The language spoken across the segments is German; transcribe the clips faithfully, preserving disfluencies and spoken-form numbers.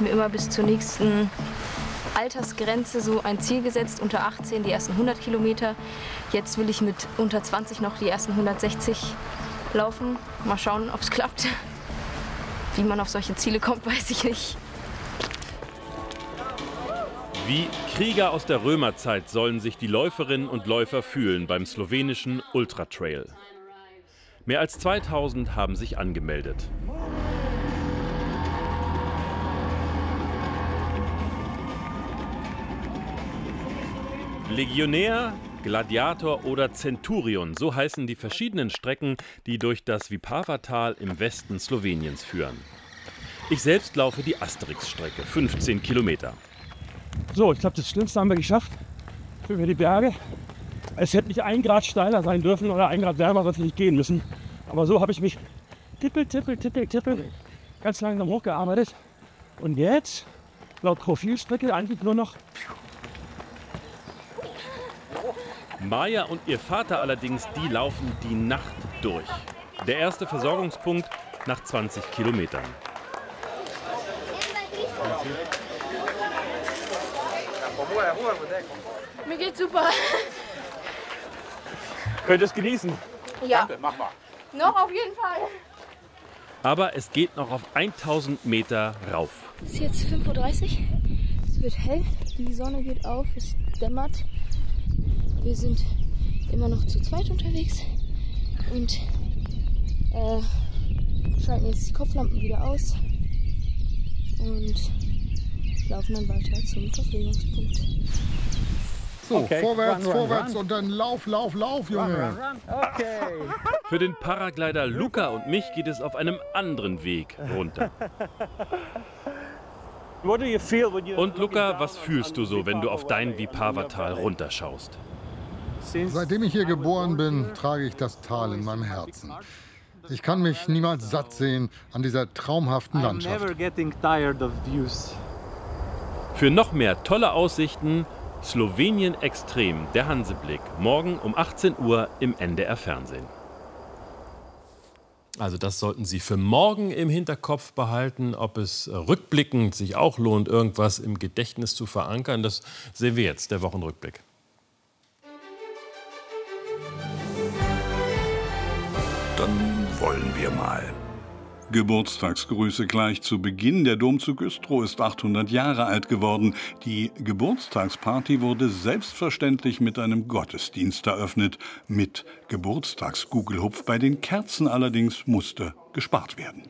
mir immer bis zur nächsten Altersgrenze so ein Ziel gesetzt, unter achtzehn die ersten hundert Kilometer. Jetzt will ich mit unter zwanzig noch die ersten hundertsechzig laufen. Mal schauen, ob es klappt. Wie man auf solche Ziele kommt, weiß ich nicht. Wie Krieger aus der Römerzeit sollen sich die Läuferinnen und Läufer fühlen beim slowenischen Ultratrail. Mehr als zweitausend haben sich angemeldet. Legionär, Gladiator oder Centurion, so heißen die verschiedenen Strecken, die durch das Vipava-Tal im Westen Sloweniens führen. Ich selbst laufe die Asterix-Strecke, fünfzehn Kilometer. So, ich glaube, das Schlimmste haben wir geschafft. Über die Berge. Es hätte nicht ein Grad steiler sein dürfen oder ein Grad wärmer, sonst nicht gehen müssen. Aber so habe ich mich tippel, tippel, tippel, tippel ganz langsam hochgearbeitet. Und jetzt, laut Profilstrecke, eigentlich nur noch. Maja und ihr Vater allerdings, die laufen die Nacht durch. Der erste Versorgungspunkt nach zwanzig Kilometern. Mir geht's super. Könnt ihr es genießen? Ja. Danke, mach mal. Noch auf jeden Fall. Aber es geht noch auf tausend Meter rauf. Es ist jetzt fünf Uhr dreißig. Es wird hell, die Sonne geht auf, es dämmert. Wir sind immer noch zu zweit unterwegs und äh, schalten jetzt die Kopflampen wieder aus und laufen dann weiter zum Verpflegungspunkt. So, Okay. vorwärts, Run, run, vorwärts run. und dann lauf, lauf, lauf, Junge. Okay. Für den Paraglider Luca und mich geht es auf einem anderen Weg runter. What do you feel when you Und Luca, was fühlst du so, wenn du auf dein Vipava-Tal runterschaust? Seitdem ich hier geboren bin, trage ich das Tal in meinem Herzen. Ich kann mich niemals satt sehen an dieser traumhaften Landschaft. Für noch mehr tolle Aussichten, Slowenien Extrem, der Hanseblick. Morgen um achtzehn Uhr im N D R Fernsehen. Also das sollten Sie für morgen im Hinterkopf behalten, ob es rückblickend sich auch lohnt, irgendwas im Gedächtnis zu verankern. Das sehen wir jetzt, der Wochenrückblick. Dann wollen wir mal. Geburtstagsgrüße gleich zu Beginn. Der Dom zu Güstrow ist achthundert Jahre alt geworden. Die Geburtstagsparty wurde selbstverständlich mit einem Gottesdienst eröffnet. Mit Geburtstagsgugelhupf. Bei den Kerzen allerdings musste gespart werden.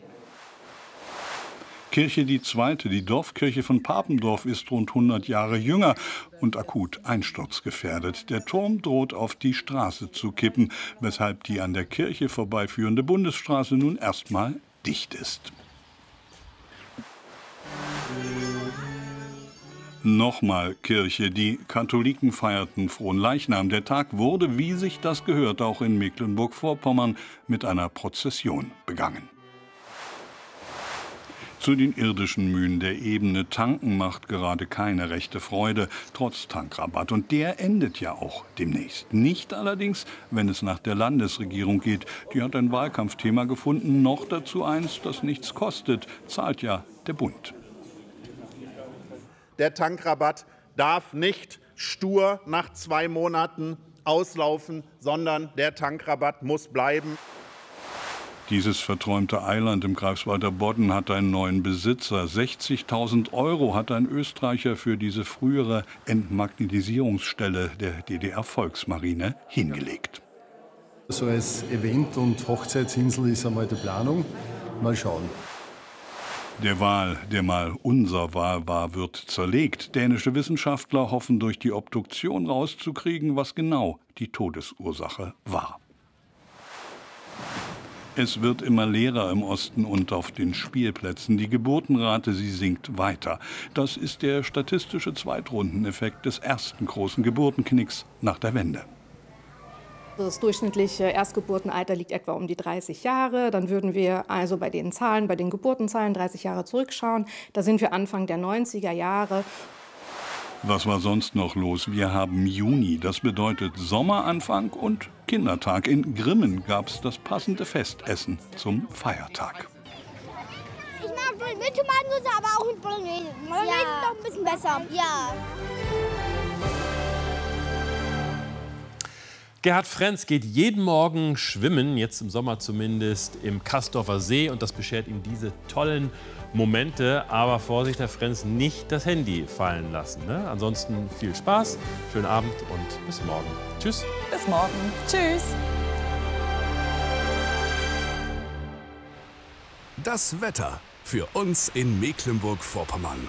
Kirche die Zweite, die Dorfkirche von Papendorf, ist rund hundert Jahre jünger und akut einsturzgefährdet. Der Turm droht auf die Straße zu kippen, weshalb die an der Kirche vorbeiführende Bundesstraße nun erstmal dicht ist. Nochmal Kirche. Die Katholiken feierten Fronleichnam. Der Tag wurde, wie sich das gehört, auch in Mecklenburg-Vorpommern mit einer Prozession begangen. Zu den irdischen Mühen der Ebene tanken macht gerade keine rechte Freude, trotz Tankrabatt. Und der endet ja auch demnächst. Nicht allerdings, wenn es nach der Landesregierung geht. Die hat ein Wahlkampfthema gefunden, noch dazu eins, das nichts kostet, zahlt ja der Bund. Der Tankrabatt darf nicht stur nach zwei Monaten auslaufen, sondern der Tankrabatt muss bleiben. Dieses verträumte Eiland im Greifswalder Bodden hat einen neuen Besitzer. sechzigtausend Euro hat ein Österreicher für diese frühere Entmagnetisierungsstelle der D D R-Volksmarine hingelegt. So als Event- und Hochzeitsinsel ist einmal die Planung. Mal schauen. Der Wal, der mal unser Wal war, wird zerlegt. Dänische Wissenschaftler hoffen, durch die Obduktion rauszukriegen, was genau die Todesursache war. Es wird immer leerer im Osten und auf den Spielplätzen. Die Geburtenrate, sie sinkt weiter. Das ist der statistische Zweitrundeneffekt des ersten großen Geburtenknicks nach der Wende. Das durchschnittliche Erstgeburtenalter liegt etwa um die dreißig Jahre. Dann würden wir also bei den Zahlen, bei den Geburtenzahlen dreißig Jahre zurückschauen. Da sind wir Anfang der neunziger Jahre. Was war sonst noch los? Wir haben Juni, das bedeutet Sommeranfang und Kindertag. In Grimmen gab es das passende Festessen zum Feiertag. Ich mag wohl mit Tomatensauce, aber auch mit Bolognese. besser. Ja. Gerhard Frenz geht jeden Morgen schwimmen, jetzt im Sommer zumindest, im Kastorfer See. Und das beschert ihm diese tollen Momente. Aber Vorsicht, Herr Frenz, nicht das Handy fallen lassen. Ne? Ansonsten viel Spaß, schönen Abend und bis morgen. Tschüss. Bis morgen. Tschüss. Das Wetter für uns in Mecklenburg-Vorpommern.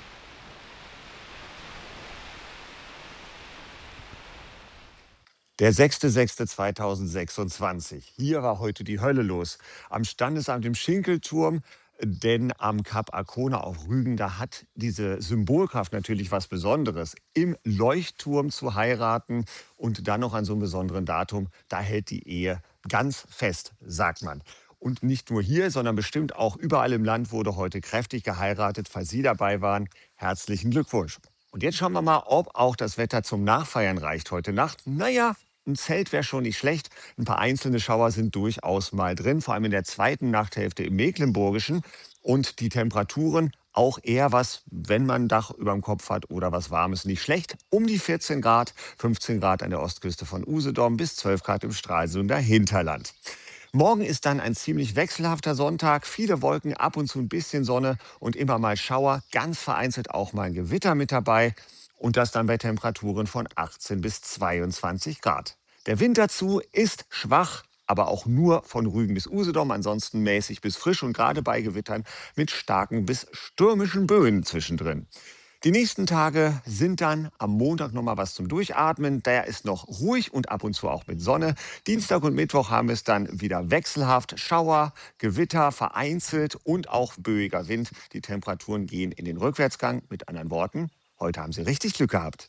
Der sechste sechste zweitausendsechsundzwanzig. Hier war heute die Hölle los. Am Standesamt im Schinkelturm, denn am Kap Arkona auf Rügen, da hat diese Symbolkraft natürlich was Besonderes. Im Leuchtturm zu heiraten und dann noch an so einem besonderen Datum, da hält die Ehe ganz fest, sagt man. Und nicht nur hier, sondern bestimmt auch überall im Land wurde heute kräftig geheiratet. Falls Sie dabei waren, herzlichen Glückwunsch. Und jetzt schauen wir mal, ob auch das Wetter zum Nachfeiern reicht heute Nacht. Naja, ein Zelt wäre schon nicht schlecht. Ein paar einzelne Schauer sind durchaus mal drin, vor allem in der zweiten Nachthälfte im Mecklenburgischen. Und die Temperaturen auch eher was, wenn man ein Dach über dem Kopf hat oder was Warmes, nicht schlecht. Um die vierzehn Grad, fünfzehn Grad an der Ostküste von Usedom bis zwölf Grad im Stralsunder Hinterland. Morgen ist dann ein ziemlich wechselhafter Sonntag. Viele Wolken, ab und zu ein bisschen Sonne und immer mal Schauer. Ganz vereinzelt auch mal ein Gewitter mit dabei. Und das dann bei Temperaturen von achtzehn bis zweiundzwanzig Grad. Der Wind dazu ist schwach, aber auch nur von Rügen bis Usedom. Ansonsten mäßig bis frisch und gerade bei Gewittern mit starken bis stürmischen Böen zwischendrin. Die nächsten Tage sind dann am Montag noch mal was zum Durchatmen. Der ist noch ruhig und ab und zu auch mit Sonne. Dienstag und Mittwoch haben wir es dann wieder wechselhaft. Schauer, Gewitter, vereinzelt und auch böiger Wind. Die Temperaturen gehen in den Rückwärtsgang. Mit anderen Worten, heute haben Sie richtig Glück gehabt.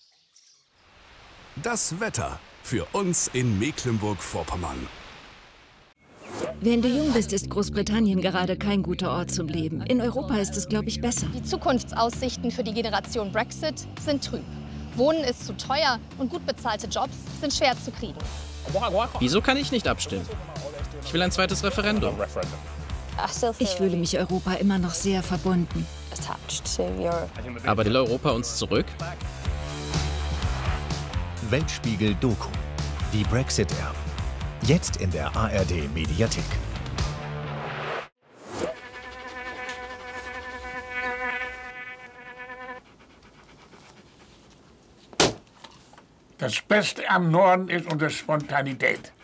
Das Wetter für uns in Mecklenburg-Vorpommern. Wenn du jung bist, ist Großbritannien gerade kein guter Ort zum Leben. In Europa ist es, glaube ich, besser. Die Zukunftsaussichten für die Generation Brexit sind trüb. Wohnen ist zu teuer und gut bezahlte Jobs sind schwer zu kriegen. Wieso kann ich nicht abstimmen? Ich will ein zweites Referendum. Ich fühle mich Europa immer noch sehr verbunden. Aber will Europa uns zurück? Weltspiegel Doku. Die Brexit-Erben. Jetzt in der A R D-Mediathek. Das Beste am Norden ist unsere Spontanität.